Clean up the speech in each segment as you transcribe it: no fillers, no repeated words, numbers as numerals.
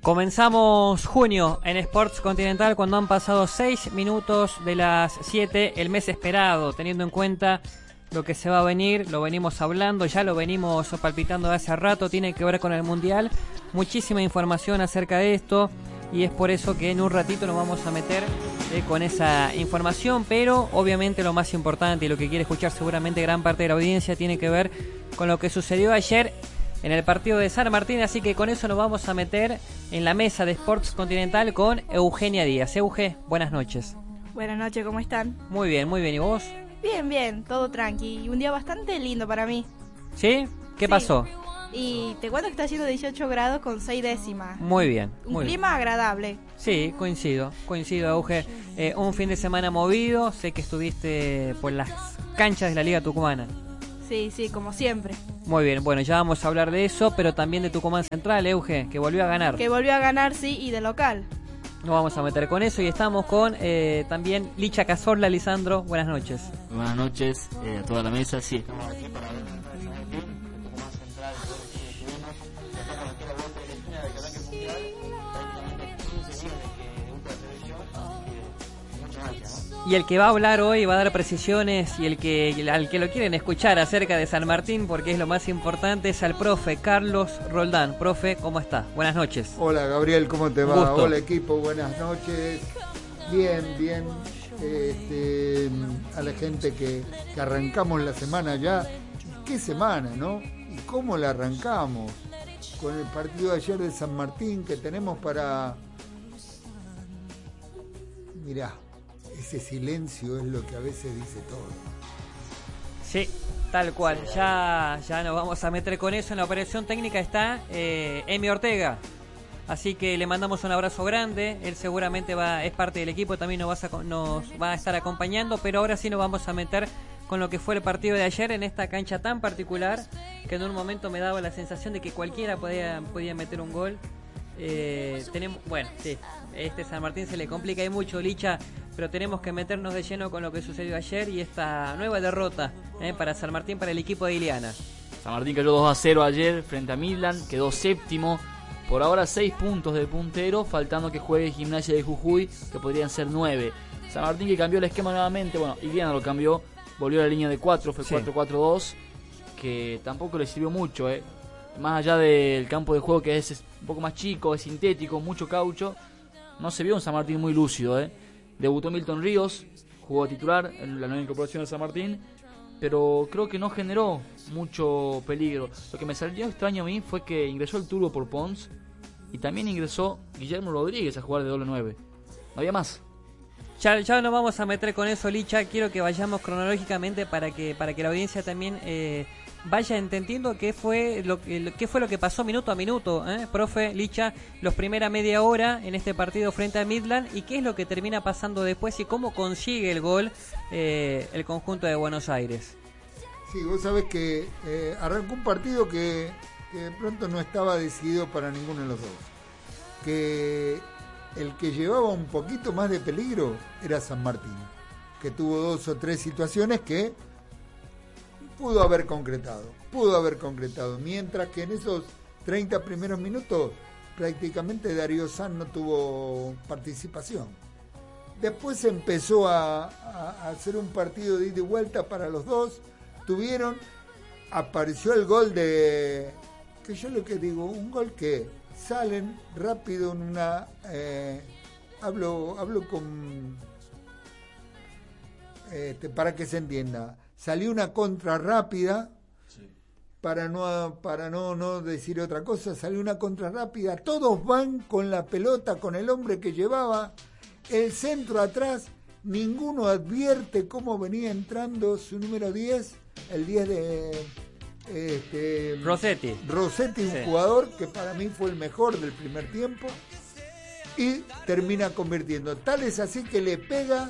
Comenzamos junio en Sports Continental cuando han pasado 6 minutos de las 7, el mes esperado, teniendo en cuenta lo que se va a venir, lo venimos hablando, ya lo venimos palpitando de hace rato, tiene que ver con el Mundial, muchísima información acerca de esto y es por eso que en un ratito nos vamos a meter con esa información, pero obviamente lo más importante y lo que quiere escuchar seguramente gran parte de la audiencia tiene que ver con lo que sucedió ayer en el partido de San Martín, así que con eso nos vamos a meter en la mesa de Sports Continental con Eugenia Díaz. Euge, buenas noches. Buenas noches, ¿cómo están? Muy bien, ¿y vos? Bien, todo tranqui. Un día bastante lindo para mí. ¿Sí? ¿Qué pasó? Y te cuento que está haciendo 18 grados con 6 décimas. Muy bien. Un clima agradable. Sí, coincido, Euge. Un fin de semana movido, sé que estuviste por las canchas de la Liga Tucumana. Sí, como siempre. Muy bien, bueno, ya vamos a hablar de eso, pero también de Tucumán Central, Euge, que volvió a ganar. Sí, y de local. Nos vamos a meter con eso y estamos con también Licha Cazorla. Lisandro, buenas noches. Buenas noches a toda la mesa, sí, estamos aquí para ver Tucumán Central, Y el que va a hablar hoy va a dar precisiones y al que lo quieren escuchar acerca de San Martín, porque es lo más importante, es al profe Carlos Roldán. Profe, ¿cómo está? Buenas noches. Hola Gabriel, ¿cómo te va? Gusto. Hola equipo, buenas noches. Bien. A la gente que arrancamos la semana ya. ¿Qué semana, no? ¿Y cómo la arrancamos? Con el partido de ayer de San Martín que tenemos para... Mirá. Ese silencio es lo que a veces dice todo. Sí, tal cual. Ya nos vamos a meter con eso. En la operación técnica está Emi Ortega. Así que le mandamos un abrazo grande. Él seguramente es parte del equipo, también nos va a estar acompañando. Pero ahora sí nos vamos a meter con lo que fue el partido de ayer en esta cancha tan particular que en un momento me daba la sensación de que cualquiera podía meter un gol. San Martín se le complica y mucho, Licha, pero tenemos que meternos de lleno con lo que sucedió ayer y esta nueva derrota para San Martín, para el equipo de Ileana. San Martín cayó 2-0 ayer frente a Midland, quedó séptimo, por ahora 6 puntos del puntero, faltando que juegue Gimnasia de Jujuy, que podrían ser 9. San Martín que cambió el esquema nuevamente, Ileana lo cambió, volvió a la línea de 4, fue 4-4-2, que tampoco le sirvió mucho, más allá del campo de juego que es un poco más chico, es sintético, mucho caucho, no se vio un San Martín muy lúcido. Debutó Milton Ríos, jugó titular en la nueva incorporación de San Martín, pero creo que no generó mucho peligro. Lo que me salió extraño a mí fue que ingresó el Turbo por Pons y también ingresó Guillermo Rodríguez a jugar de doble 9. No había más. Ya nos vamos a meter con eso, Licha. Quiero que vayamos cronológicamente para que la audiencia también vaya entendiendo qué fue lo que pasó minuto a minuto, profe Licha, los primera media hora en este partido frente a Midland y qué es lo que termina pasando después y cómo consigue el gol el conjunto de Buenos Aires. Sí, vos sabés que arrancó un partido que de pronto no estaba decidido para ninguno de los dos. Que el que llevaba un poquito más de peligro era San Martín, que tuvo 2 o 3 situaciones que pudo haber concretado, mientras que en esos 30 primeros minutos prácticamente Darío Sanz no tuvo participación. Después empezó a hacer un partido de ida y vuelta para los dos, apareció el gol que yo lo que digo, un gol que salen rápido en una... hablo con... para que se entienda. Salió una contra rápida, sí. para no decir otra cosa, salió una contra rápida, todos van con la pelota, con el hombre que llevaba, el centro atrás, ninguno advierte cómo venía entrando su número 10, el 10 de... Rossetti, un sí. Jugador que para mí fue el mejor del primer tiempo y termina convirtiendo. Tal es así que le pega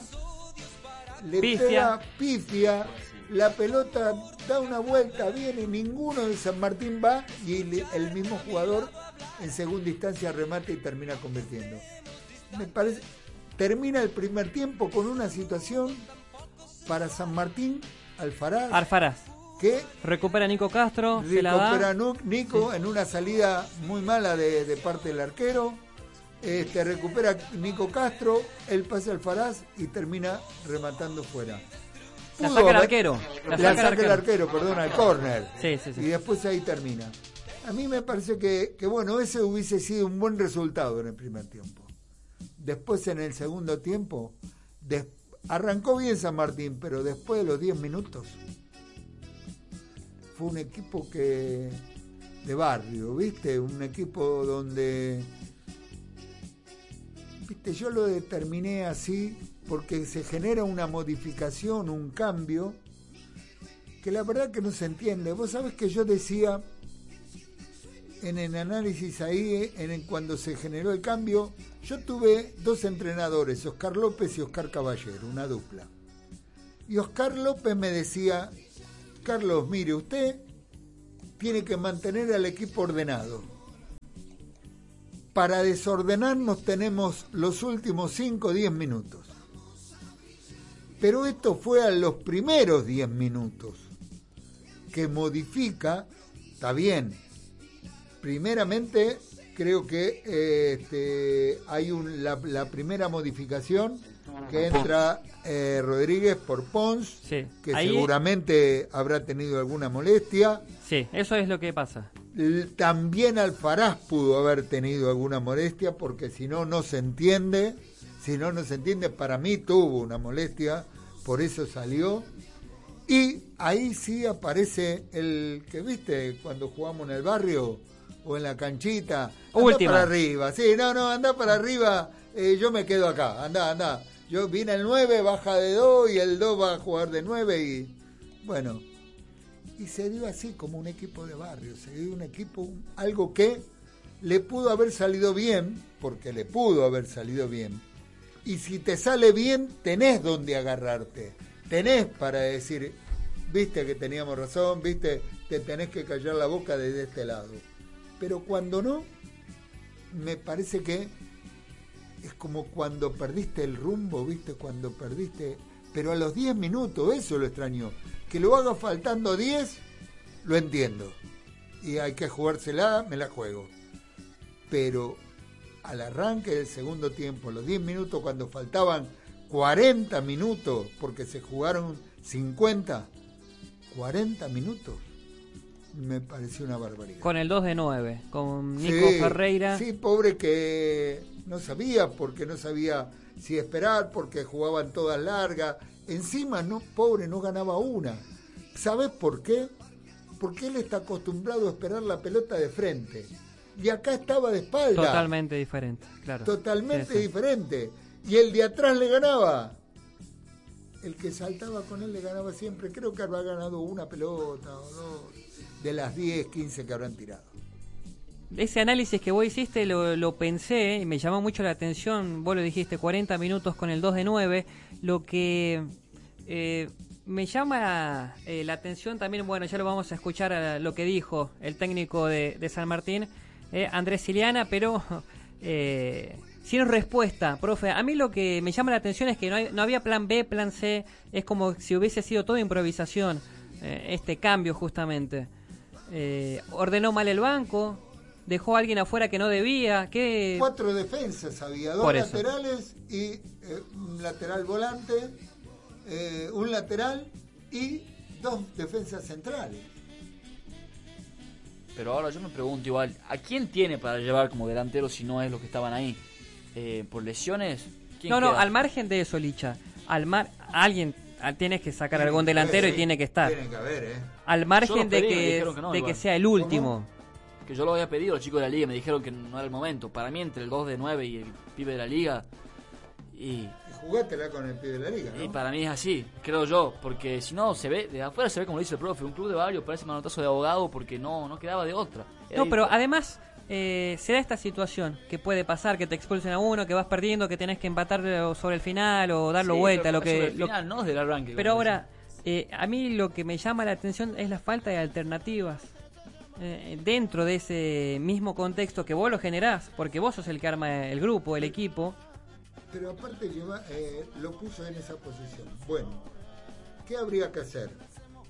pifia, la pelota da una vuelta, viene, ninguno de San Martín va y el mismo jugador en segunda instancia remata y termina convirtiendo. Me parece, termina el primer tiempo con una situación para San Martín, Alfaraz, que recupera Nico Castro, se la recupera da. Nico en una salida muy mala de parte del arquero. Recupera Nico Castro, él pasa al Faraz y termina rematando fuera. La saca el arquero. La saca el arquero, perdón, al córner. Sí. Y después ahí termina. A mí me parece que bueno, ese hubiese sido un buen resultado en el primer tiempo. Después en el segundo tiempo, arrancó bien San Martín, pero después de los 10 minutos, fue un equipo de barrio, ¿viste? Un equipo donde, ¿viste? Yo lo determiné así porque se genera una modificación, un cambio, que la verdad que no se entiende. Vos sabés que yo decía en el análisis ahí, cuando se generó el cambio, yo tuve 2 entrenadores, Oscar López y Oscar Caballero, una dupla. Y Oscar López me decía: Carlos, mire, usted tiene que mantener al equipo ordenado. Para desordenarnos tenemos los últimos 5 o 10 minutos. Pero esto fue a los primeros 10 minutos, que modifica, está bien. Primeramente, creo que hay la primera modificación, que entra Rodríguez por Pons, sí. Que ahí seguramente habrá tenido alguna molestia. Sí, eso es lo que pasa. También Alfaraz pudo haber tenido alguna molestia, porque si no, no se entiende. Para mí tuvo una molestia, por eso salió. Y ahí sí aparece el que, viste, cuando jugamos en el barrio o en la canchita, anda para arriba, anda para arriba, yo me quedo acá, anda, yo vine el 9, baja de 2 y el 2 va a jugar de 9 y bueno, y se dio así como un equipo de barrio, se dio un equipo, algo que le pudo haber salido bien, porque le pudo haber salido bien, y si te sale bien, tenés donde agarrarte, tenés para decir, viste que teníamos razón, viste, te tenés que callar la boca desde este lado. Pero cuando no, me parece que es como cuando perdiste el rumbo, ¿viste? Cuando perdiste, pero a los 10 minutos, eso lo extrañó. Que lo haga faltando 10, lo entiendo. Y hay que jugársela, me la juego. Pero al arranque del segundo tiempo, los 10 minutos, cuando faltaban 40 minutos, porque se jugaron 40 minutos, me pareció una barbaridad. Con el 2-9, con Nico Ferreira. Sí, pobre que no sabía, porque no sabía si esperar, porque jugaban todas largas. Encima, pobre, no ganaba una. ¿Sabés por qué? Porque él está acostumbrado a esperar la pelota de frente. Y acá estaba de espalda. Totalmente diferente, claro. Totalmente diferente. Y el de atrás le ganaba. El que saltaba con él le ganaba siempre. Creo que habrá ganado una pelota o dos de las 10, 15 que habrán tirado. Ese análisis que vos hiciste lo pensé y me llamó mucho la atención. Vos lo dijiste, 40 minutos con el 2-9. Lo que me llama la atención también, bueno, ya lo vamos a escuchar a lo que dijo el técnico de San Martín, Andrés Siliana, pero sin respuesta, profe. A mí lo que me llama la atención es que no había plan B, plan C. Es como si hubiese sido toda improvisación, este cambio justamente. Ordenó mal el banco, dejó a alguien afuera que no debía. 4 defensas había, 2 laterales y un lateral volante, un lateral y 2 defensas centrales. Pero ahora yo me pregunto igual, ¿a quién tiene para llevar como delantero si no es los que estaban ahí? ¿Por lesiones? No, al margen de eso, Licha, alguien tienes que sacar algún delantero y tiene que estar. Tiene que haber, Al margen de no, que sea el último. ¿Cómo? Que yo lo había pedido, los chicos de la liga me dijeron que no era el momento. Para mí, entre el 2-9 y el pibe de la liga. Y jugátela con el pibe de la liga, ¿no? Y para mí es así, creo yo. Porque si no, se ve, de afuera se ve como dice el profe, un club de barrio parece manotazo de abogado porque no quedaba de otra. No, pero además se da esta situación que puede pasar, que te expulsen a uno, que vas perdiendo, que tenés que empatar sobre el final o darlo vuelta. Sobre el final, no desde el arranque. Pero ahora, a mí lo que me llama la atención es la falta de alternativas. Dentro de ese mismo contexto que vos lo generás, porque vos sos el que arma el grupo, el equipo. Pero aparte lo puso en esa posición. Bueno, ¿qué habría que hacer?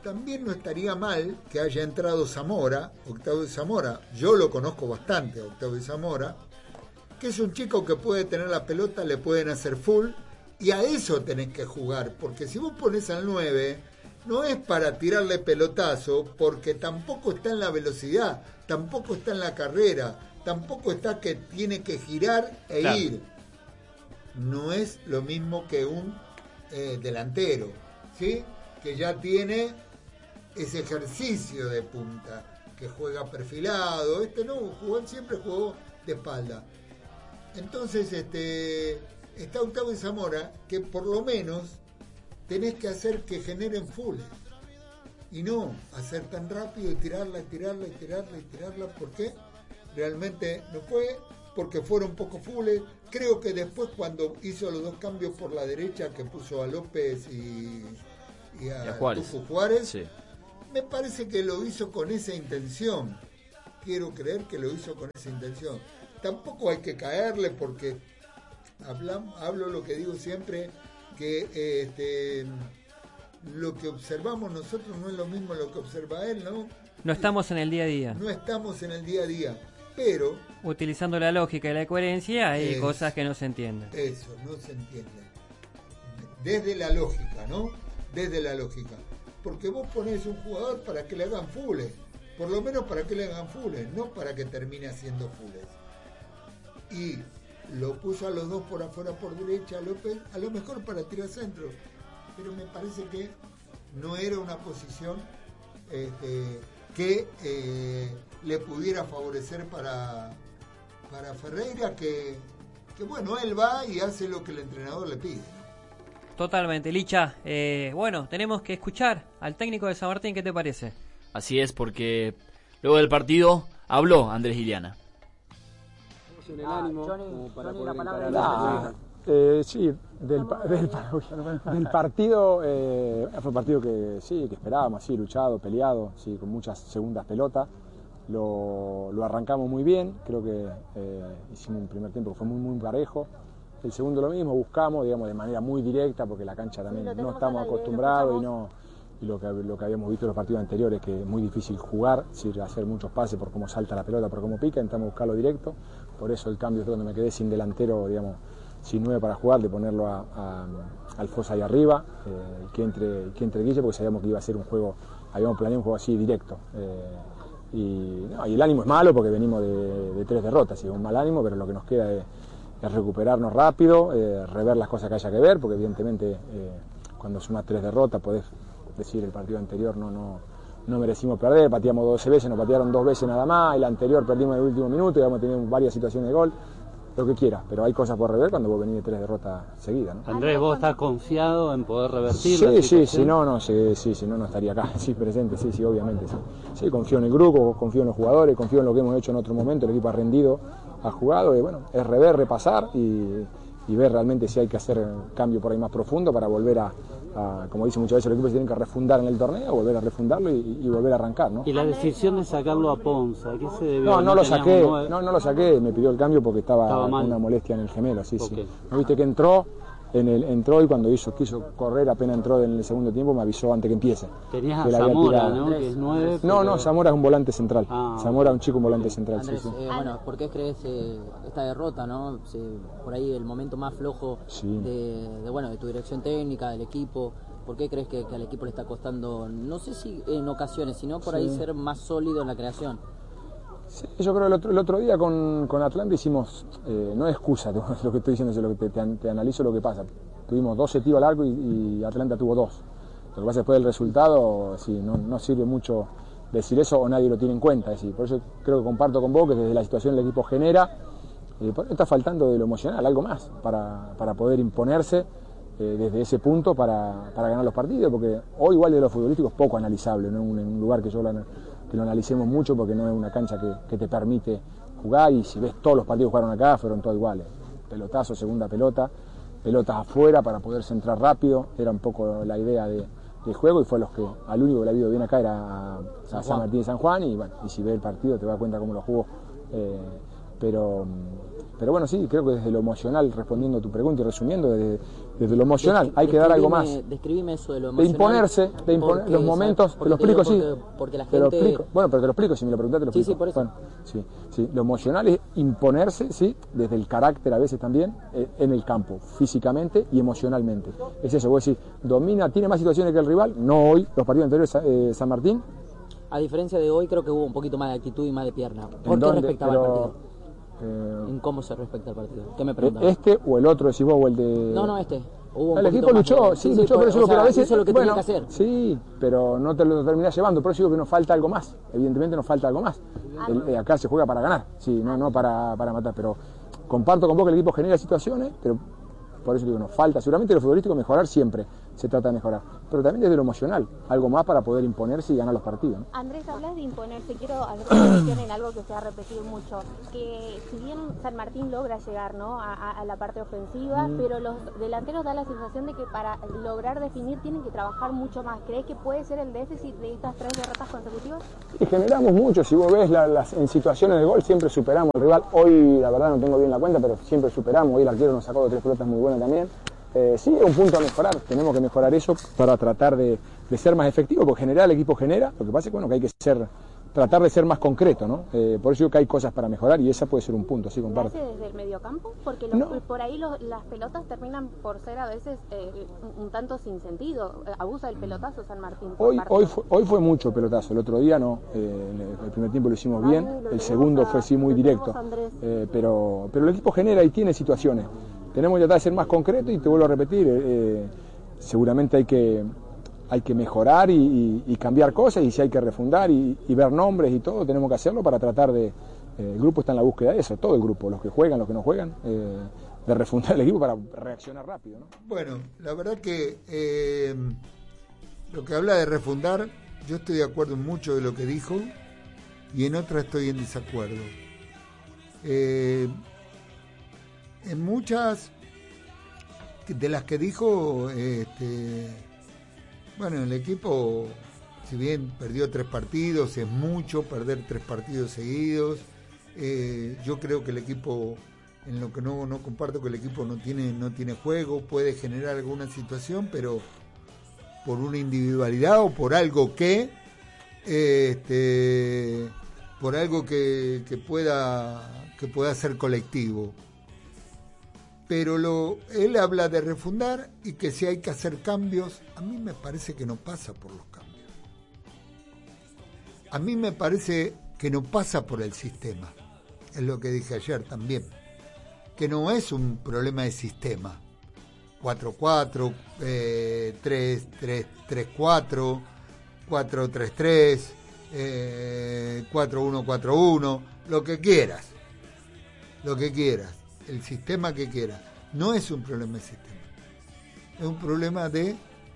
también no estaría mal que haya entrado Zamora, Octavio Zamora. Yo lo conozco bastante, Octavio Zamora, que es un chico que puede tener la pelota, le pueden hacer full, y a eso tenés que jugar, porque si vos pones al 9, no es para tirarle pelotazo, porque tampoco está en la velocidad, tampoco está en la carrera, tampoco está que tiene que girar e claro. ir. No es lo mismo que un delantero, ¿sí? Que ya tiene ese ejercicio de punta, que juega perfilado. Siempre jugó de espalda. Entonces está Octavio Zamora, que por lo menos tenés que hacer que generen fulls, y no hacer tan rápido y tirarla, porque realmente no fue, porque fueron poco fulls. Creo que después, cuando hizo los dos cambios por la derecha, que puso a López y a Juárez, Tucu Juárez, sí. Me parece que lo hizo con esa intención. Quiero creer que lo hizo con esa intención. Tampoco hay que caerle, porque hablo lo que digo siempre, que lo que observamos nosotros no es lo mismo lo que observa él, ¿no? No estamos en el día a día. No estamos en el día a día, pero... Utilizando la lógica y la coherencia, hay cosas que no se entienden. Eso, no se entiende. Desde la lógica, ¿no? Desde la lógica. Porque vos ponés un jugador para que le hagan fulls, por lo menos para que le hagan fulls, no para que termine haciendo fulls. Y lo puso a los dos por afuera, por derecha, López, a lo mejor para tirar centro, pero me parece que no era una posición que le pudiera favorecer para Ferreira, que bueno, él va y hace lo que el entrenador le pide. Totalmente, Licha. Bueno, tenemos que escuchar al técnico de San Martín, ¿qué te parece? Así es, porque luego del partido habló Andrés Giliana. El ánimo, Johnny, para Johnny, poder la palabra encarar sí, del partido fue un partido que sí, que esperábamos, sí, luchado, peleado, sí, con muchas segundas pelotas. Lo arrancamos muy bien, creo que hicimos un primer tiempo que fue muy parejo. El segundo lo mismo, buscamos, digamos, de manera muy directa, porque la cancha también no estamos acostumbrados y lo que habíamos visto en los partidos anteriores, que es muy difícil jugar, sin hacer muchos pases por cómo salta la pelota, por cómo pica, intentamos buscarlo directo. Por eso el cambio, donde me quedé sin delantero, digamos, sin 9 para jugar, de ponerlo al Fosa ahí arriba, que entre Guille, porque sabíamos que iba a ser un juego, habíamos planeado un juego así directo. Y el ánimo es malo porque venimos de 3 derrotas, y es un mal ánimo, pero lo que nos queda es recuperarnos rápido, rever las cosas que haya que ver, porque evidentemente cuando sumas 3 derrotas podés decir el partido anterior no merecimos perder, pateamos 12 veces, nos patearon 2 veces nada más, el anterior perdimos en el último minuto y hemos tenido varias situaciones de gol, lo que quieras, pero hay cosas por rever cuando vos venís de 3 derrotas seguidas, ¿no? Andrés, ¿vos estás confiado en poder revertir? Sí, si no estaría acá, sí, presente, sí, obviamente, sí. Sí, confío en el grupo, confío en los jugadores, confío en lo que hemos hecho en otro momento, el equipo ha rendido, ha jugado, y bueno, es rever, repasar y ver realmente si hay que hacer un cambio por ahí más profundo para volver a como dice muchas veces, los equipos se tienen que refundar en el torneo, volver a refundarlo y volver a arrancar, ¿no? ¿Y la decisión de sacarlo a Ponza? ¿A qué se debió? No lo saqué, me pidió el cambio porque estaba con una molestia en el gemelo, sí. ¿No viste que entró y cuando quiso correr, apenas entró en el segundo tiempo, me avisó antes que empiece. Tenías a Zamora, ¿no? Que es 9. No, Zamora es un volante central. Zamora es un chico, un volante central. Andrés, sí. Bueno, ¿por qué crees esta derrota, no? Por ahí el momento más flojo de tu dirección técnica, del equipo. ¿Por qué crees que al equipo le está costando, no sé si en ocasiones, sino por ahí ser más sólido en la creación? Sí, yo creo que el otro día con Atlanta hicimos, no es excusa lo que estoy diciendo, es lo que te analizo lo que pasa. Tuvimos 12 tiros al arco y Atlanta tuvo 2. Lo que pasa después del resultado, sí, no sirve mucho decir eso o nadie lo tiene en cuenta. Es decir, por eso creo que comparto con vos que desde la situación el equipo genera, está faltando de lo emocional, algo más para poder imponerse desde ese punto para ganar los partidos, porque hoy igual de lo futbolístico es poco analizable, no en un lugar que lo analicemos mucho, porque no es una cancha que te permite jugar, y si ves todos los partidos que jugaron acá fueron todos iguales, pelotazo, segunda pelota, pelotas afuera para poder centrar rápido, era un poco la idea de juego, y fue al único que le ha ido bien acá era a San Martín y San Juan, y bueno, y si ves el partido te das cuenta cómo lo jugó, pero Pero bueno, sí, creo que desde lo emocional, respondiendo a tu pregunta y resumiendo, desde lo emocional hay que dar algo más. Describime eso de lo De emocional. de imponer los momentos, te lo explico, sí. Porque la Te lo gente... explico. Bueno, pero te lo explico, si me lo preguntas te lo explico. Sí, por eso. Bueno, sí. Lo emocional es imponerse, sí, desde el carácter a veces también, en el campo, físicamente y emocionalmente. Es eso, vos decís, domina, tiene más situaciones que el rival, no hoy, los partidos anteriores San Martín. A diferencia de hoy, creo que hubo un poquito más de actitud y más de pierna. ¿Por qué respectaba el partido? ¿En cómo se respecta el partido? ¿Qué me preguntas? ¿Este o el otro, decís vos, o el de...? No, este. Hubo el equipo luchó, luchó, pero a veces... Hizo lo que tenía que hacer. Sí, pero no te lo terminás llevando, por eso digo que nos falta algo más. Evidentemente nos falta algo más. Acá se juega para ganar, sí, no para matar, pero comparto con vos que el equipo genera situaciones, pero por eso digo, nos falta. Seguramente lo futbolístico mejorar siempre se trata de mejorar, pero también desde lo emocional, algo más para poder imponerse y ganar los partidos, ¿no? Andrés, hablas de imponerse, quiero hacer mención en algo que se ha repetido mucho, que si bien San Martín logra llegar, ¿no?, a la parte ofensiva, pero los delanteros da la sensación de que para lograr definir tienen que trabajar mucho más. ¿Crees que puede ser el déficit de estas 3 derrotas consecutivas? Y generamos mucho, si vos ves en situaciones de gol siempre superamos al rival. Hoy la verdad no tengo bien la cuenta, pero siempre superamos. Hoy el arquero nos sacó 3 pelotas muy buenas también. Sí, es un punto a mejorar, tenemos que mejorar eso para tratar de ser más efectivo, porque generar el equipo genera, lo que pasa es que, bueno, que hay que tratar de ser más concreto, ¿no? Por eso digo que hay cosas para mejorar y esa puede ser un punto, sí, comparto. ¿Lo hace desde el mediocampo? Porque por ahí las pelotas terminan por ser a veces un tanto sin sentido. Abusa del pelotazo San Martín. Hoy fue mucho pelotazo, el otro día no, el primer tiempo lo hicimos bien, el segundo fue sí muy directo, pero el equipo genera y tiene situaciones. Tenemos que tratar de ser más concreto y te vuelvo a repetir, seguramente hay que mejorar y cambiar cosas, y si hay que refundar y ver nombres y todo, tenemos que hacerlo para tratar de... el grupo está en la búsqueda de eso, todo el grupo, los que juegan, los que no juegan, de refundar el equipo para reaccionar rápido, ¿no? Bueno, la verdad que lo que habla de refundar, yo estoy de acuerdo en mucho de lo que dijo y en otra estoy en desacuerdo. En muchas de las que dijo, bueno, el equipo, si bien perdió 3 partidos, es mucho perder 3 partidos seguidos. Yo creo que el equipo, en lo que no comparto, que el equipo no tiene juego, puede generar alguna situación, pero por una individualidad o por algo que pueda ser colectivo. Pero él habla de refundar y que si hay que hacer cambios, a mí me parece que no pasa por los cambios. A mí me parece que no pasa por el sistema. Es lo que dije ayer también. Que no es un problema de sistema. 4-4, 3-3-3-4, 4-3-3, 4-1-4-1, lo que quieras. El sistema que quiera. No es un problema de sistema. Es un problema de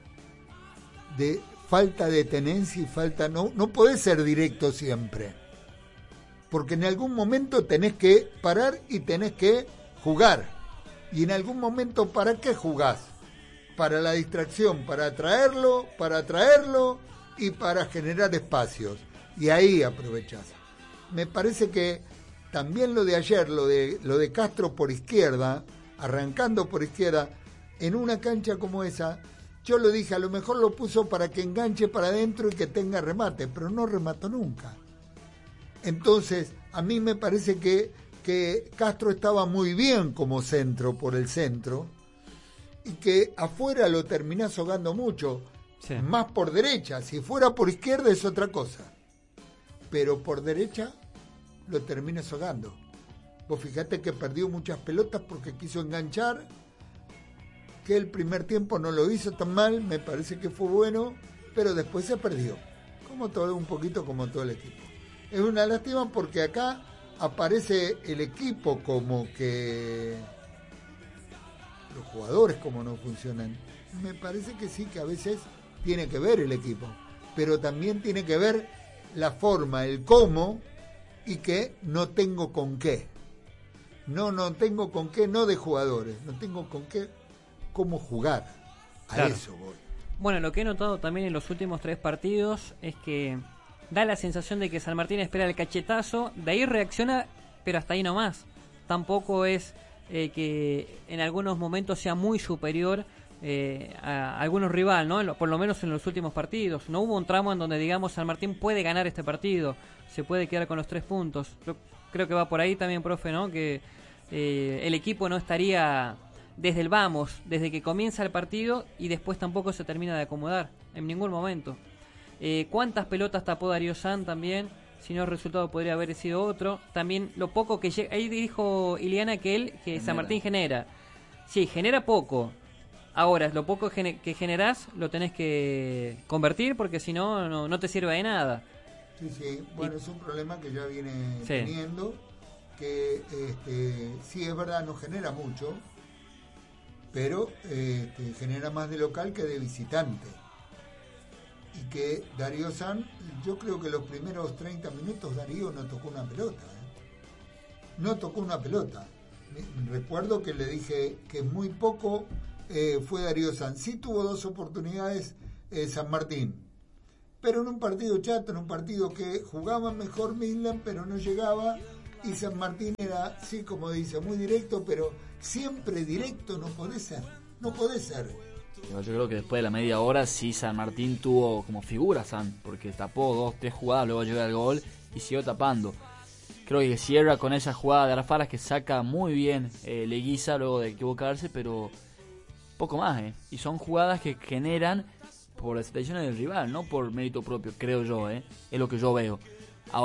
falta de tenencia y falta... No podés ser directo siempre. Porque en algún momento tenés que parar y tenés que jugar. Y en algún momento, ¿para qué jugás? Para la distracción, para atraerlo y para generar espacios. Y ahí aprovechás. Me parece que también lo de ayer, lo de Castro por izquierda, arrancando por izquierda, en una cancha como esa, yo lo dije, a lo mejor lo puso para que enganche para adentro y que tenga remate, pero no remató nunca. Entonces, a mí me parece que Castro estaba muy bien como centro por el centro y que afuera lo terminás ahogando mucho, sí. Más por derecha. Si fuera por izquierda es otra cosa, pero por derecha lo terminas ahogando. Vos fijate que perdió muchas pelotas porque quiso enganchar, que el primer tiempo no lo hizo tan mal, me parece que fue bueno, pero después se perdió, un poquito como todo el equipo. Es una lástima porque acá aparece el equipo como que los jugadores como no funcionan. Me parece que sí, que a veces tiene que ver el equipo, pero también tiene que ver la forma, el cómo, y que no tengo con qué. No tengo con qué, no de jugadores, no tengo con qué, cómo jugar. Claro. Eso voy. Bueno, lo que he notado también en los últimos 3 partidos es que da la sensación de que San Martín espera el cachetazo, de ahí reacciona, pero hasta ahí nomás. tampoco es que en algunos momentos sea muy superior a algunos rival, ¿no? Por lo menos en los últimos partidos. No hubo un tramo en donde, digamos, San Martín puede ganar este partido, se puede quedar con los 3 puntos. Yo creo que va por ahí también, profe, ¿no? Que el equipo no estaría desde el vamos, desde que comienza el partido y después tampoco se termina de acomodar, en ningún momento. ¿Cuántas pelotas tapó Darío San también? Si no, el resultado podría haber sido otro. También lo poco que llega. Ahí dijo Iliana que San Martín genera. Sí, genera poco. Ahora, lo poco que generás lo tenés que convertir porque si no, no te sirve de nada. Sí. Bueno, es un problema que ya viene teniendo. Que sí, es verdad, no genera mucho, pero genera más de local que de visitante. Y que Darío San, yo creo que los primeros 30 minutos Darío no tocó una pelota. No tocó una pelota. Recuerdo que le dije que muy poco fue Darío San. Sí tuvo 2 oportunidades San Martín, pero en un partido chato, en un partido que jugaba mejor Midland, pero no llegaba, y San Martín era, sí, como dice, muy directo, pero siempre directo no podés ser. Yo creo que después de la media hora sí San Martín tuvo como figura porque tapó 2-3 jugadas, luego llegó al gol y siguió tapando. Creo que cierra con esa jugada de Arafaras que saca muy bien Leguiza luego de equivocarse, pero poco más, y son jugadas que generan por las situaciones del rival, no por mérito propio, creo yo, es lo que yo veo.